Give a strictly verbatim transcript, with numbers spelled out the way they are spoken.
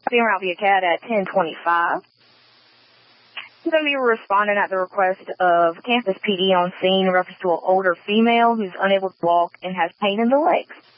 Being around via C A D at ten twenty-five. Then we were responding at the request of campus P D on scene in reference to an older female who's unable to walk and has pain in the legs.